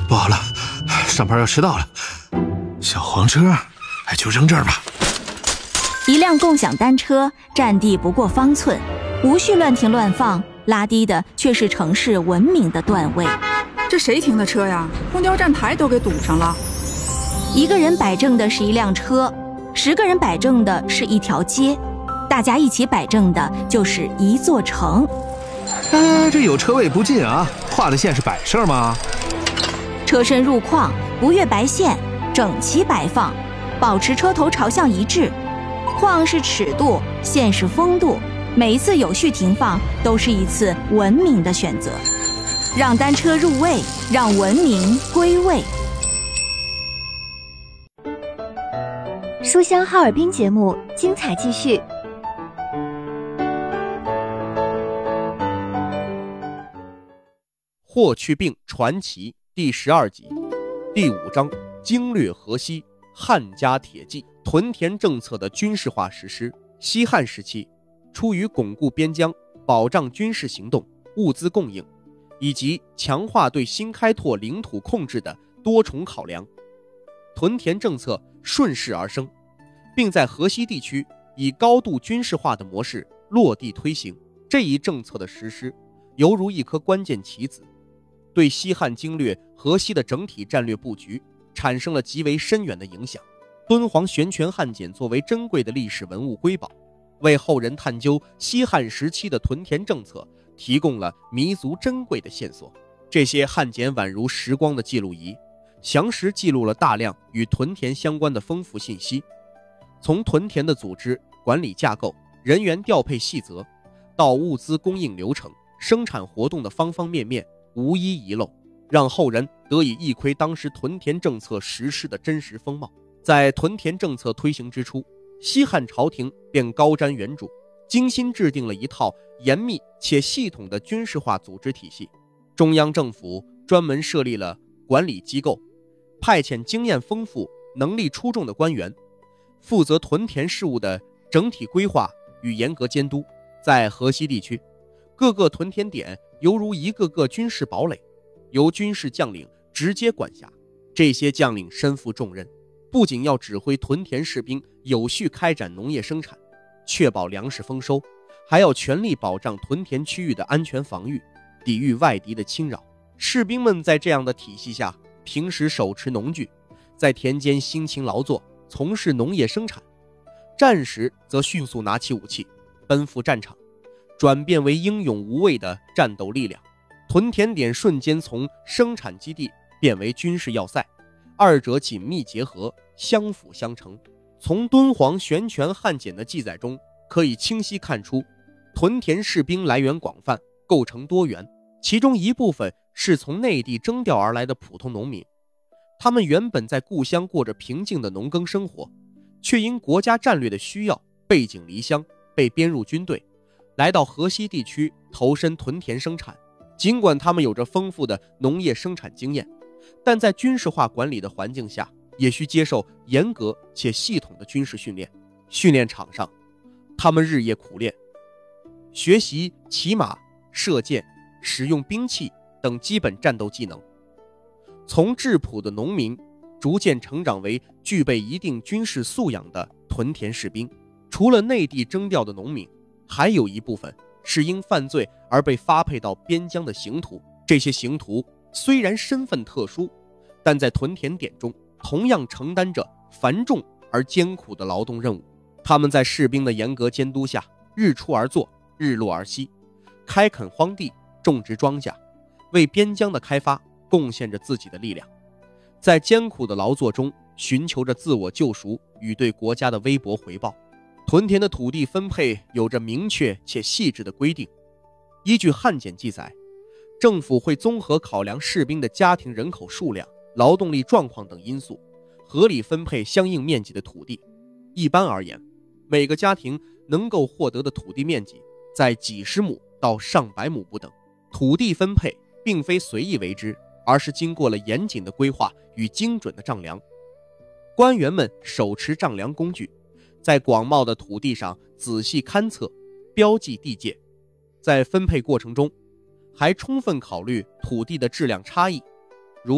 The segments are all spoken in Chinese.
不好了，上班要迟到了。小黄车，就扔这儿吧。 一辆共享单车占地不过方寸，无序乱停乱放，拉低的却是城市文明的段位。 这谁停的车呀？公交站台都给堵上了。 一个人摆正的是一辆车，10个人摆正的是一条街，大家一起摆正的就是一座城。 这有车位不进啊，画的线是摆设吗？ 车身入框，不越白线，整齐摆放，保持车头朝向一致。框是尺度，线是风度，每一次有序停放都是一次文明的选择。让单车入位，让文明归位。 书香哈尔滨节目精彩继续。 霍去病传奇第12集，第5章经略河西，汉家铁骑。屯田政策的军事化实施。西汉时期，出于巩固边疆、保障军事行动、物资供应，以及强化对新开拓领土控制的多重考量，屯田政策顺势而生，并在河西地区以高度军事化的模式落地推行。这一政策的实施，犹如一颗关键棋子，对西汉经略河西的整体战略布局产生了极为深远的影响。敦煌悬泉汉简作为珍贵的历史文物瑰宝，为后人探究西汉时期的屯田政策提供了弥足珍贵的线索。这些汉简宛如时光的记录仪，详实记录了大量与屯田相关的丰富信息，从屯田的组织管理架构、人员调配细则，到物资供应流程、生产活动的方方面面，无一遗漏，让后人得以一窥当时屯田政策实施的真实风貌。在屯田政策推行之初，西汉朝廷便高瞻远瞩，精心制定了一套严密且系统的军事化组织体系。中央政府专门设立了管理机构，派遣经验丰富、能力出众的官员，负责屯田事务的整体规划与严格监督。在河西地区，各个屯田点犹如一个个军事堡垒，由军事将领直接管辖。这些将领身负重任，不仅要指挥屯田士兵有序开展农业生产，确保粮食丰收，还要全力保障屯田区域的安全防御，抵御外敌的侵扰。士兵们在这样的体系下，平时手持农具，在田间辛勤劳作，从事农业生产；战时则迅速拿起武器，奔赴战场，转变为英勇无畏的战斗力量。屯田点瞬间从生产基地变为军事要塞，二者紧密结合，相辅相成。从敦煌悬泉汉简的记载中，可以清晰看出，屯田士兵来源广泛，构成多元。其中一部分是从内地征调而来的普通农民，他们原本在故乡过着平静的农耕生活，却因国家战略的需要，背井离乡，被编入军队，来到河西地区投身屯田生产。尽管他们有着丰富的农业生产经验，但在军事化管理的环境下，也需接受严格且系统的军事训练。训练场上，他们日夜苦练，学习骑马、射箭、使用兵器等基本战斗技能。从质朴的农民逐渐成长为具备一定军事素养的屯田士兵。除了内地征调的农民，还有一部分是因犯罪而被发配到边疆的刑徒。这些刑徒虽然身份特殊，但在屯田点中同样承担着繁重而艰苦的劳动任务。他们在士兵的严格监督下，日出而作，日落而息，开垦荒地，种植庄稼，为边疆的开发贡献着自己的力量。在艰苦的劳作中寻求着自我救赎与对国家的微薄回报。屯田的土地分配有着明确且细致的规定。依据汉简记载，政府会综合考量士兵的家庭人口数量、劳动力状况等因素，合理分配相应面积的土地。一般而言，每个家庭能够获得的土地面积在几十亩到上百亩不等。土地分配并非随意为之，而是经过了严谨的规划与精准的丈量。官员们手持丈量工具，在广袤的土地上仔细勘测，标记地界。在分配过程中，还充分考虑土地的质量差异，如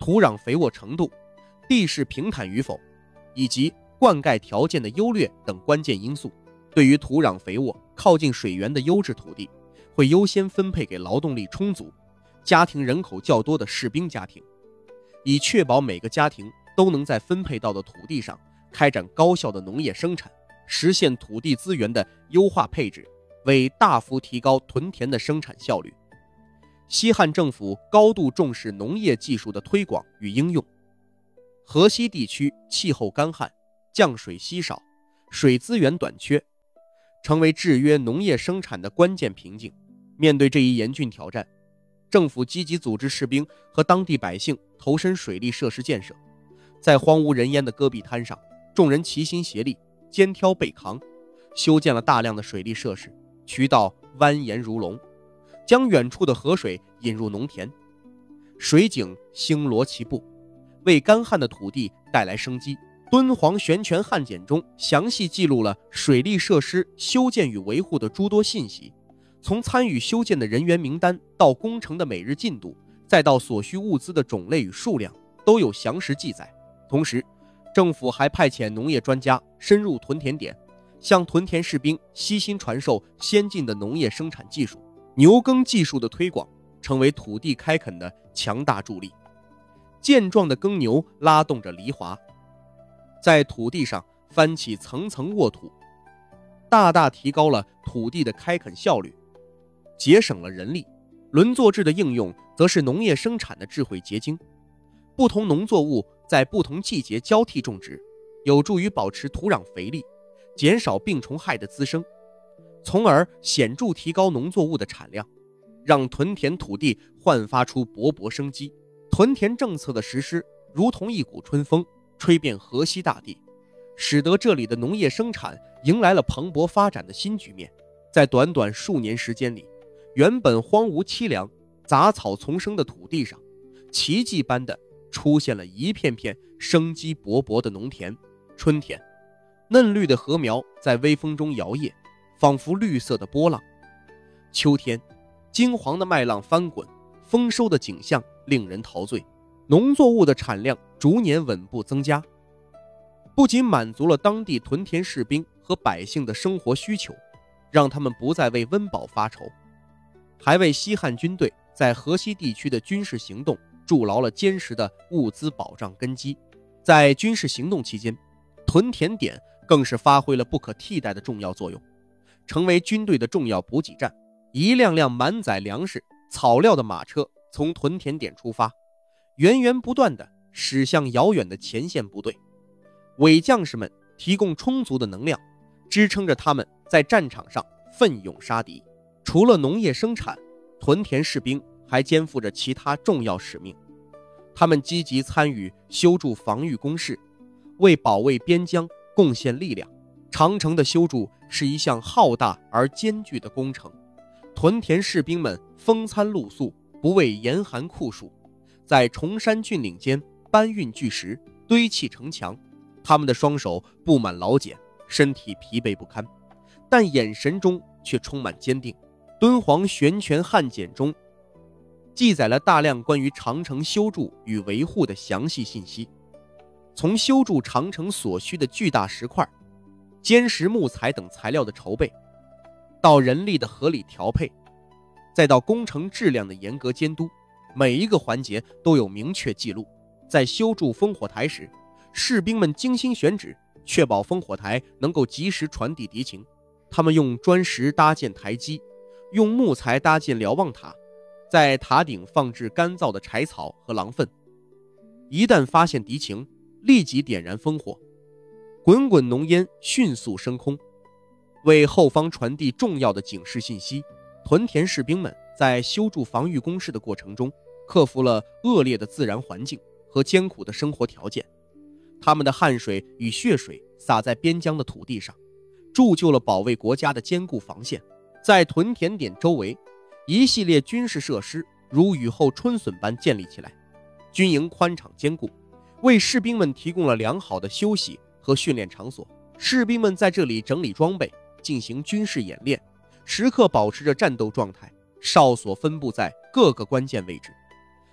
土壤肥沃程度、地势平坦与否，以及灌溉条件的优劣等关键因素。对于土壤肥沃、靠近水源的优质土地，会优先分配给劳动力充足、家庭人口较多的士兵家庭，以确保每个家庭都能在分配到的土地上开展高效的农业生产，实现土地资源的优化配置，为大幅提高屯田的生产效率。西汉政府高度重视农业技术的推广与应用。河西地区气候干旱，降水稀少，水资源短缺，成为制约农业生产的关键瓶颈。面对这一严峻挑战，政府积极组织士兵和当地百姓投身水利设施建设。在荒无人烟的戈壁滩上，众人齐心协力，肩挑背扛，修建了大量的水利设施，渠道蜿蜒如龙，将远处的河水引入农田，水井星罗棋布，为干旱的土地带来生机。敦煌悬泉汉简中详细记录了水利设施修建与维护的诸多信息，从参与修建的人员名单到工程的每日进度，再到所需物资的种类与数量，都有详实记载。同时，政府还派遣农业专家深入屯田点，向屯田士兵悉心传授先进的农业生产技术。牛耕技术的推广成为土地开垦的强大助力。健壮的耕牛拉动着犁铧，在土地上翻起层层沃土，大大提高了土地的开垦效率，节省了人力。轮作制的应用则是农业生产的智慧结晶。不同农作物在不同季节交替种植，有助于保持土壤肥力，减少病虫害的滋生，从而显著提高农作物的产量，让屯田土地焕发出勃勃生机。屯田政策的实施如同一股春风，吹遍河西大地，使得这里的农业生产迎来了蓬勃发展的新局面。在短短数年时间里，原本荒芜凄凉、杂草丛生的土地上，奇迹般的出现了一片片生机勃勃的农田。春天，嫩绿的禾苗在微风中摇曳，仿佛绿色的波浪。秋天，金黄的麦浪翻滚，丰收的景象令人陶醉。农作物的产量逐年稳步增加，不仅满足了当地屯田士兵和百姓的生活需求，让他们不再为温饱发愁，还为西汉军队在河西地区的军事行动筑牢了坚实的物资保障根基。在军事行动期间，屯田点更是发挥了不可替代的重要作用，成为军队的重要补给站。一辆辆满载粮食、草料的马车从屯田点出发，源源不断地驶向遥远的前线部队，为将士们提供充足的能量，支撑着他们在战场上奋勇杀敌。除了农业生产，屯田士兵还肩负着其他重要使命。他们积极参与修筑防御工事，为保卫边疆贡献力量。长城的修筑是一项浩大而艰巨的工程，屯田士兵们风餐露宿，不畏严寒酷暑，在崇山峻岭间搬运巨石，堆砌城墙。他们的双手布满老茧，身体疲惫不堪，但眼神中却充满坚定。敦煌悬泉汉简中记载了大量关于长城修筑与维护的详细信息，从修筑长城所需的巨大石块、坚实木材等材料的筹备，到人力的合理调配，再到工程质量的严格监督，每一个环节都有明确记录。在修筑烽火台时，士兵们精心选址，确保烽火台能够及时传递敌情。他们用砖石搭建台基，用木材搭建瞭望塔，在塔顶放置干燥的柴草和狼粪，一旦发现敌情，立即点燃烽火，滚滚浓烟迅速升空，为后方传递重要的警示信息。屯田士兵们在修筑防御工事的过程中，克服了恶劣的自然环境和艰苦的生活条件。他们的汗水与血水洒在边疆的土地上，铸就了保卫国家的坚固防线。在屯田点周围，一系列军事设施如雨后春笋般建立起来，军营宽敞坚固，为士兵们提供了良好的休息和训练场所。士兵们在这里整理装备，进行军事演练，时刻保持着战斗状态，哨所分布在各个关键位置，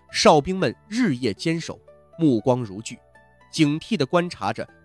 哨兵们日夜坚守，目光如炬，警惕地观察着